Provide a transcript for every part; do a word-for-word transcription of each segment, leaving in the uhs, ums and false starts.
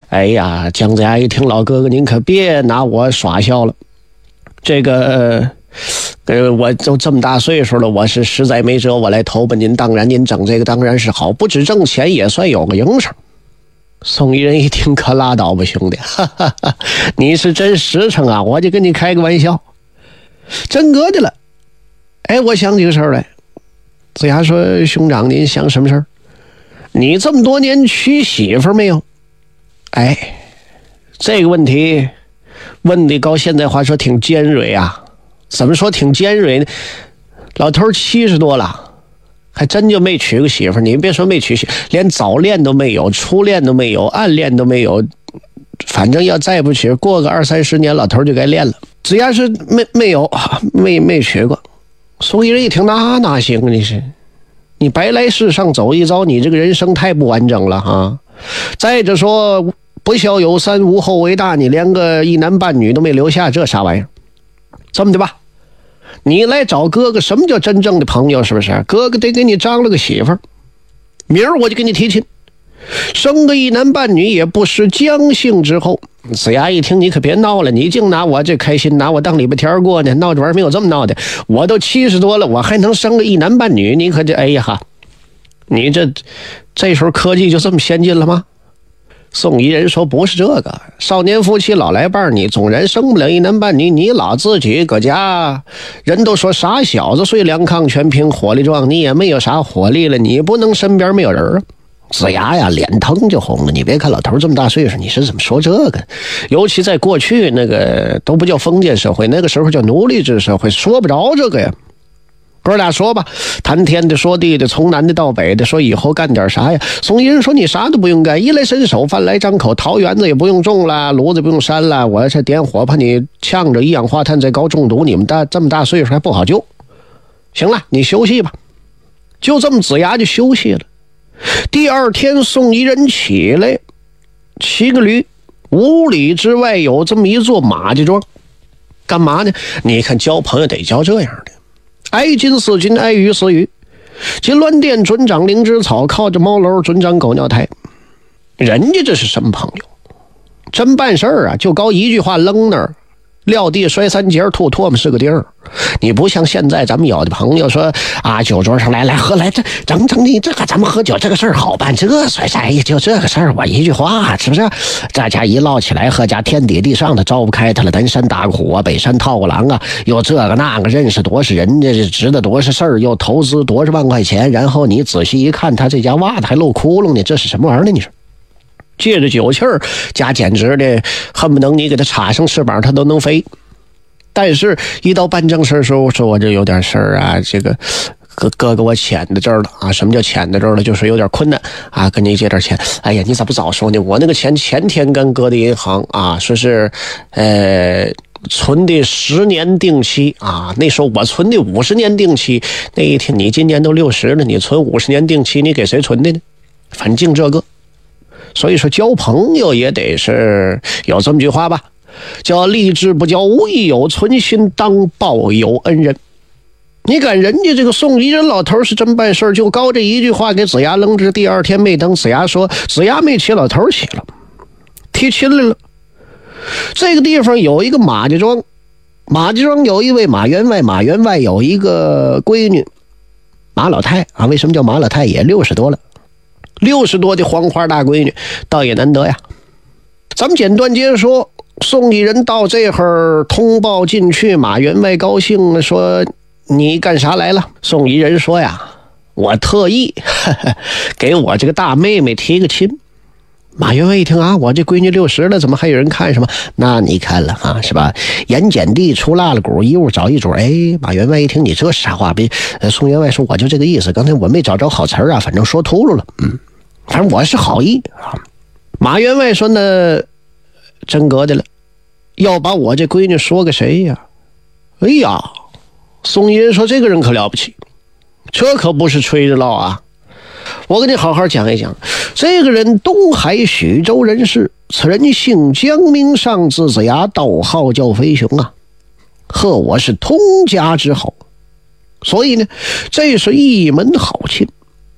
哎呀，姜子牙一听，老哥哥您可别拿我耍笑了，这个呃，我都这么大岁数了，我是实在没辙，我来投奔您，当然您整这个当然是好，不止挣钱也算有个营生。宋一人一听，可拉倒吧兄弟，哈哈哈，你是真实诚啊，我就跟你开个玩笑。真格的了，哎，我想起个事儿来。子牙说，兄长您想什么事儿？你这么多年娶媳妇没有？哎，这个问题问的高现在话说挺尖锐啊。怎么说挺尖锐呢？老头七十多了，还真就没娶个媳妇。你别说没娶媳妇，连早恋都没有，初恋都没有，暗恋都没有，反正要再不娶，过个二三十年老头就该恋了。子牙是没没有没没娶过。宋一人一听，那哪行啊，你是你白来世上走一遭，你这个人生太不完整了哈。再者说，不孝有三，无后为大，你连个一男半女都没留下，这啥玩意儿？这么的吧，你来找哥哥，什么叫真正的朋友？是不是？哥哥得给你张了个媳妇儿，明儿我就给你提亲，生个一男半女也不失姜姓之后。子牙一听，你可别闹了，你净拿我这开心，拿我当礼拜天过呢，闹这玩意儿没有这么闹的。我都七十多了，我还能生个一男半女？你可这哎呀哈，你这这时候科技就这么先进了吗？宋一人说，不是这个，少年夫妻老来伴，你纵然生不了一男半女，你老自己搁家，人都说傻小子睡两炕全凭火力壮，你也没有啥火力了，你不能身边没有人啊。子牙呀，脸腾就红了。你别看老头这么大岁数，你是怎么说这个？尤其在过去那个都不叫封建社会，那个时候叫奴隶制社会，说不着这个呀。哥俩说吧，谈天的说地的，从南的到北的，说以后干点啥呀？宋一人说，你啥都不用干，衣来伸手，饭来张口，桃园子也不用种了，炉子不用扇了，我这点火怕你呛着一氧化碳再高中毒，你们大这么大岁数还不好救。行了，你休息吧。就这么子牙就休息了。第二天，宋一人起来，骑个驴，五里之外有这么一座马家庄，干嘛呢？你看交朋友得交这样的，挨金似金，挨鱼似鱼。金銮殿准长灵芝草，靠着猫楼准长狗尿台。人家这是什么朋友？真办事儿啊，就高一句话扔那儿，撂地摔三节，吐唾沫是个钉儿。你不像现在咱们有的朋友说啊，酒桌上来来喝来，这整整你这个咱们喝酒这个事儿好办，这摔摔就这个事儿，我一句话是不是？大家一唠起来，喝家天底地上的招不开他了，南山打个虎啊，北山套个狼啊，又这个那个，认识多少人，这值得多少事儿，又投资多少万块钱，然后你仔细一看，他这家袜子还露窟窿呢，这是什么玩意儿呢？你说？借着酒气儿加简直的恨不能你给他插上翅膀他都能飞。但是一到办正事的时候，说我这有点事儿啊，这个哥哥哥我钱在这儿了啊。什么叫钱在这儿了？就是有点困难啊，跟你借点钱。哎呀，你咋不早说呢？我那个钱前天刚搁的银行啊，说是呃存的十年定期啊，那时候我存的五十年定期。那一天你今年都六十了，你存五十年定期，你给谁存的呢？反正这个。所以说交朋友也得是有这么句话吧，叫立志不交，无益友，存心当报有恩人。你看人家这个宋一人老头是真办事，就高这一句话给子牙扔着。第二天没等子牙说，子牙没起，老头起了，提亲来了。这个地方有一个马家庄，马家庄有一位马员外，马员外有一个闺女马老太啊。为什么叫马老太？也六十多了，六十多的黄花大闺女，倒也难得呀。咱们简短接着说，宋一人到这会儿通报进去，马员外高兴了，说你干啥来了？宋一人说呀，我特意呵呵给我这个大妹妹提个亲。马员外一听啊，我这闺女六十了，怎么还有人看什么？那你看了啊，是吧？盐碱地出辣了骨，一物找一主。哎，马员外一听，你这是啥话？别，呃，宋员外说我就这个意思，刚才我没找着好词儿啊，反正说秃噜了。嗯，反正我是好意啊。马员外说呢，真格的了，要把我这闺女说给谁呀？哎呀，宋一人说这个人可了不起，这可不是吹着唠啊。我跟你好好讲一讲，这个人东海徐州人士，此人姓姜，名尚，字子牙，道号叫飞熊啊。和我是通家之好，所以呢，这是一门好亲。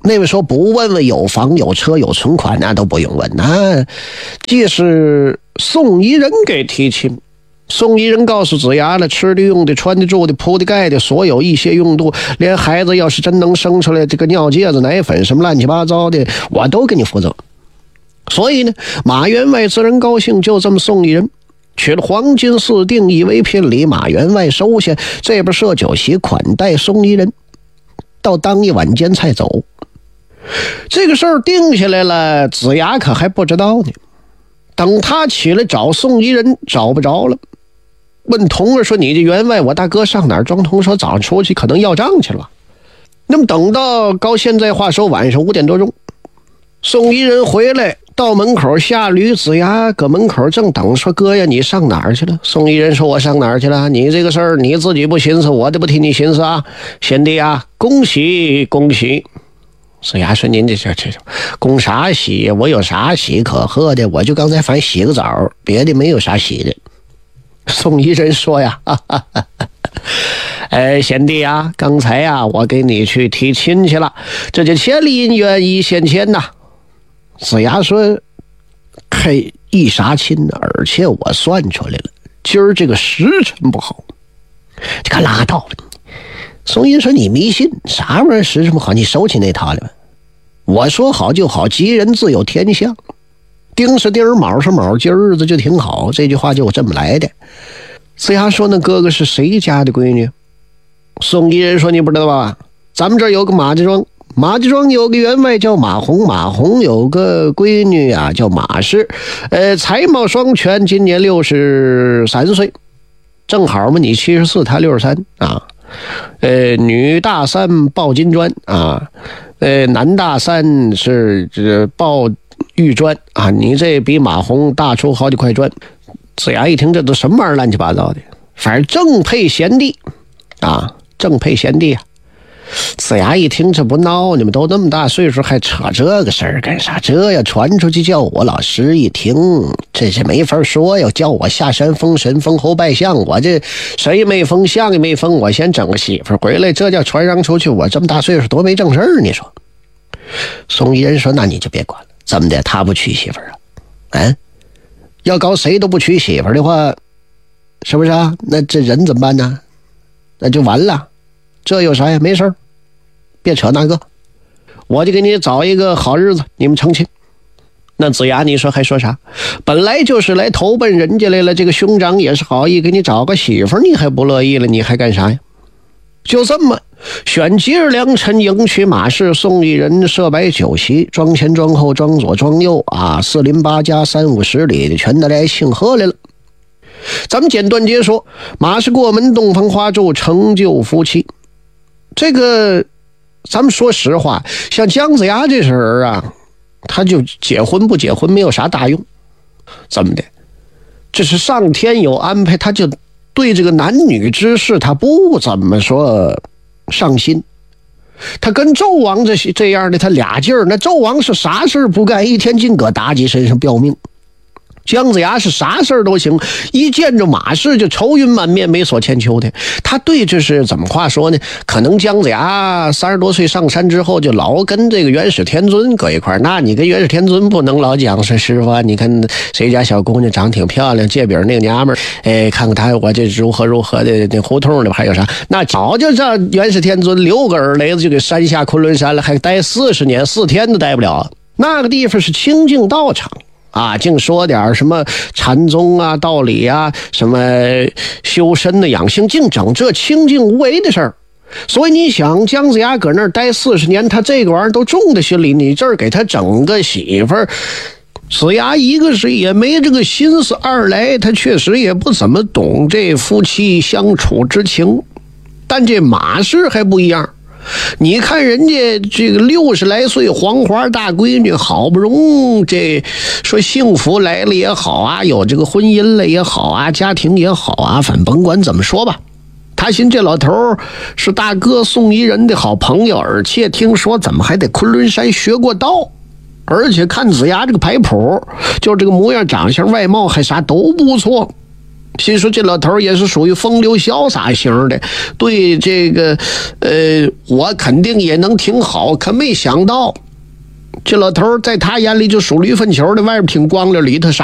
那位说不问问有房有车有存款那都不用问，那既是宋宜人给提亲，宋宜人告诉子牙了，吃的用的穿的住的铺的盖的所有一些用度，连孩子要是真能生出来这个尿介子奶粉什么乱七八糟的我都给你负责。所以呢，马员外自然高兴，就这么宋宜人取了黄金四锭以为聘礼，马员外收下，这边设酒席款待宋宜人，到当一晚间才走。这个事儿定下来了，子牙可还不知道呢。等他起来找宋宜人找不着了，问童儿说你这员外我大哥上哪儿？庄童说早上出去可能要账去了。那么等到高现在话说晚上五点多钟，宋宜人回来到门口下驴，子牙搁门口正等，说哥呀你上哪儿去了？宋宜人说我上哪儿去了？你这个事儿你自己不寻思，我得不替你寻思啊。贤弟啊，恭喜恭喜。子牙说您这这这恭啥喜？我有啥喜可贺的？我就刚才反正洗个澡，别的没有啥喜的。宋宜人说呀哈哈哈哈哎，贤弟啊，刚才呀我给你去提亲去了，这就千里姻缘一线牵呐。子牙说开一啥亲呢？而且我算出来了，今儿这个时辰不好。这个拉倒吧。宋宜人说你迷信啥玩意儿时辰不好？你收起那套了吧。我说好就好，吉人自有天相，丁是丁，卯是卯，今儿日子就挺好，这句话就这么来的。子牙说那哥哥是谁家的闺女？宋宜人说你不知道吧？咱们这儿有个马家庄，马家庄有个员外叫马红，马红有个闺女啊叫马氏，呃，才貌双全，今年六十三岁，正好嘛，你七十四，他六十三啊。呃，女大三抱金砖啊，呃，男大三是这抱玉砖啊，你这比马红大出好几块砖。子牙一听这都什么玩意儿乱七八糟的，反正正配贤弟啊，正配贤弟啊。子牙一听这不闹，你们都那么大岁数还扯这个事儿干啥？这要传出去叫我老师一听，这是没法说，要叫我下山封神封侯拜相，我这谁没封相也没封，我先整个媳妇回来，这叫传扬出去，我这么大岁数多没正事儿，你说。宋宜人说那你就别管了，怎么的他不娶媳妇啊？嗯，要搞谁都不娶媳妇的话，是不是啊？那这人怎么办呢？那就完了。这有啥呀？没事儿，别扯那个，我就给你找一个好日子，你们成亲。那子牙你说还说啥？本来就是来投奔人家来了，这个兄长也是好意给你找个媳妇，你还不乐意了，你还干啥呀？就这么选吉日良辰，迎娶马氏，宋宜人设摆酒席，庄前庄后庄左庄右啊，四邻八家三五十里的全都来庆贺来了。咱们简短截说，马氏过门，洞房花烛，成就夫妻。这个咱们说实话，像姜子牙这事儿啊，他就结婚不结婚没有啥大用。怎么的？这是上天有安排，他就对这个男女之事他不怎么说上心。他跟纣王这这样的他俩劲儿，那纣王是啥事不干，一天净搁妲己身上吊命。姜子牙是啥事儿都行，一见着马氏就愁云满面，没所千秋的。他对这是怎么话说呢？可能姜子牙三十多岁上山之后，就老跟这个元始天尊搁一块儿。那你跟元始天尊不能老讲说师傅啊，你看谁家小姑娘长挺漂亮，界饼那个娘们儿，哎，看看她我这如何如何的那胡同里还有啥？那早就让元始天尊留个耳雷子就给山下昆仑山了，还待四十年，四天都待不了。那个地方是清净道场。啊，净说点什么禅宗啊、道理啊，什么修身的养性，净整这清净无为的事儿。所以你想，姜子牙搁那儿待四十年，他这个玩意儿都种在心里，你这儿给他整个媳妇儿，子牙一个是也没这个心思，二来他确实也不怎么懂这夫妻相处之情。但这马氏还不一样。你看人家这个六十来岁黄花大闺女，好不容易这说幸福来了也好啊，有这个婚姻了也好啊，家庭也好啊，反正甭管怎么说吧，他寻这老头是大哥宋宜人的好朋友，而且听说怎么还在昆仑山学过道，而且看子牙这个牌谱，就这个模样长相外貌还啥都不错。 所以说这老头也是属于风流潇洒型的，对这个呃我肯定也能挺好，可没想到这老头在他眼里就属驴粪球的，外边挺光溜，里头啥